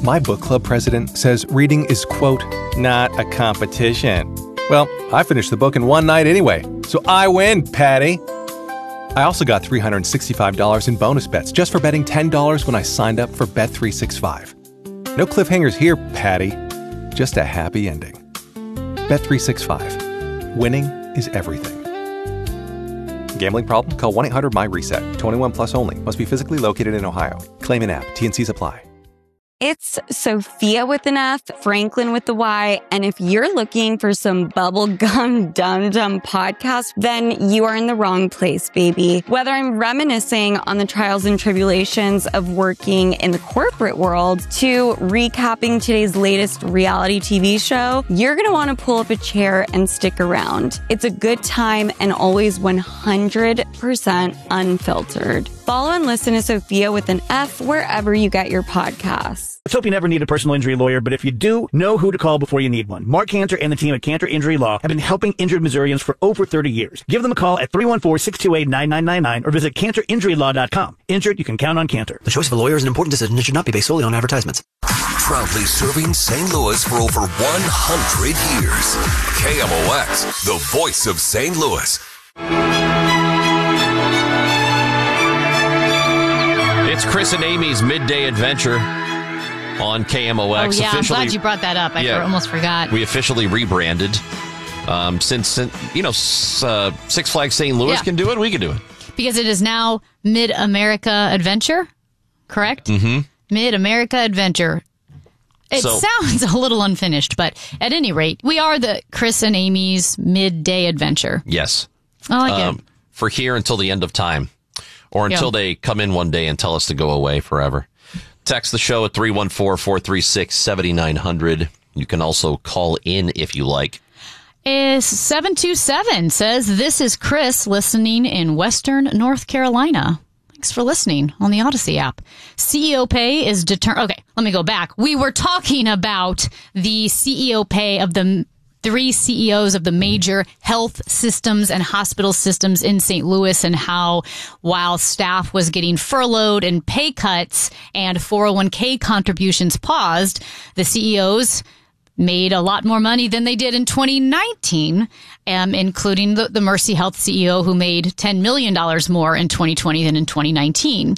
My book club president says reading is, quote, not a competition. Well, I finished the book in one night anyway, so I win, Patty. I also got $365 in bonus bets just for betting $10 when I signed up for Bet365. No cliffhangers here, Patty. Just a happy ending. Bet365. Winning is everything. Gambling problem? Call 1-800-MY-RESET. 21 plus only. Must be physically located in Ohio. Claim in app. T&Cs apply. It's Sophia with an F, Franklin with the Y, and if you're looking for some bubblegum dum-dum podcast, then you are in the wrong place, baby. Whether I'm reminiscing on the trials and tribulations of working in the corporate world to recapping today's latest reality TV show, you're going to want to pull up a chair and stick around. It's a good time and always 100% unfiltered. Follow and listen to Sophia with an F wherever you get your podcasts. Let's hope you never need a personal injury lawyer, but if you do, know who to call before you need one. Mark Cantor and the team at Cantor Injury Law have been helping injured Missourians for over 30 years. Give them a call at 314-628-9999 or visit CantorInjuryLaw.com. Injured, you can count on Cantor. The choice of a lawyer is an important decision and should not be based solely on advertisements. Proudly serving St. Louis for over 100 years. KMOX, the voice of St. Louis. It's Chris and Amy's Midday Adventure on KMOX. Oh, yeah, I'm glad you brought that up. I almost forgot. We officially rebranded. Since Six Flags St. Louis can do it, we can do it. Because it is now Mid-America Adventure, correct? Mm-hmm. Mid-America Adventure. It sounds a little unfinished, but at any rate, we are the Chris and Amy's Midday Adventure. Yes. I like it. For here until the end of time. Or until they come in one day and tell us to go away forever. Text the show at 314-436-7900. You can also call in if you like. 727 says, this is Chris listening in Western North Carolina. Thanks for listening on the Odyssey app. CEO pay is determined. Okay, let me go back. We were talking about the CEO pay of the 3 CEOs of the major health systems and hospital systems in St. Louis, and how while staff was getting furloughed and pay cuts and 401k contributions paused, the CEOs made a lot more money than they did in 2019, including the Mercy Health CEO, who made $10 million more in 2020 than in 2019.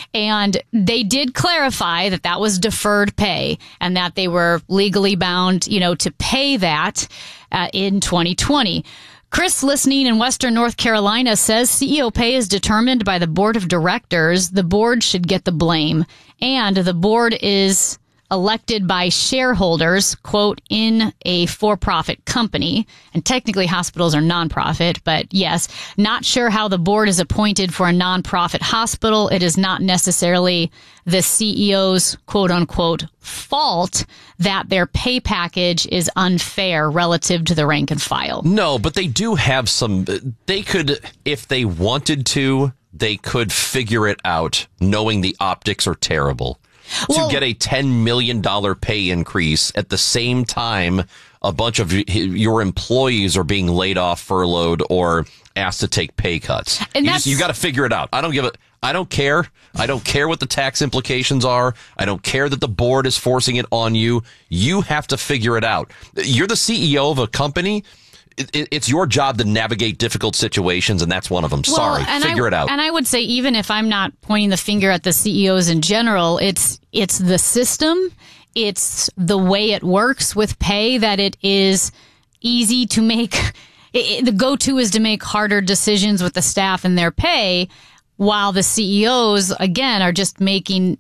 And they did clarify that that was deferred pay and that they were legally bound, to pay that in 2020. Chris, listening in Western North Carolina, says CEO pay is determined by the board of directors. The board should get the blame. And the board is elected by shareholders, quote, in a for-profit company. And technically hospitals are nonprofit, but yes, not sure how the board is appointed for a nonprofit hospital. It is not necessarily the CEO's, quote unquote, fault that their pay package is unfair relative to the rank and file. No, but they do have they could, if they wanted to, they could figure it out, knowing the optics are terrible. To get a $10 million pay increase at the same time a bunch of your employees are being laid off, furloughed, or asked to take pay cuts. And you got to figure it out. I don't care. I don't care what the tax implications are. I don't care that the board is forcing it on you. You have to figure it out. You're the CEO of a company. It's your job to navigate difficult situations, and that's one of them. Sorry, figure it out. And I would say, even if I'm not pointing the finger at the CEOs in general, it's the system, it's the way it works with pay, that it is easy to make. The go-to is to make harder decisions with the staff and their pay, while the CEOs, again, are just making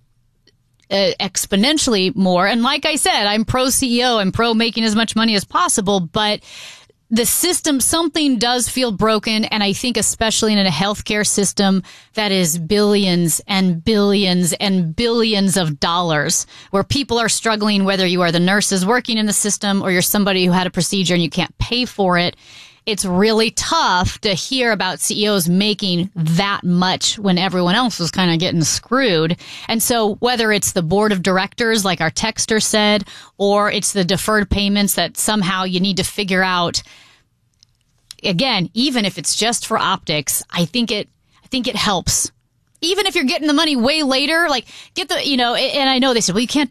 exponentially more. And like I said, I'm pro CEO, I'm pro making as much money as possible, but the system, something does feel broken, and I think especially in a healthcare system that is billions and billions and billions of dollars, where people are struggling, whether you are the nurses working in the system or you're somebody who had a procedure and you can't pay for it. It's really tough to hear about CEOs making that much when everyone else was kind of getting screwed. And so whether it's the board of directors, like our texter said, or it's the deferred payments that somehow you need to figure out, again, even if it's just for optics, I think it helps. Even if you're getting the money way later, like and I know they said, well, you can't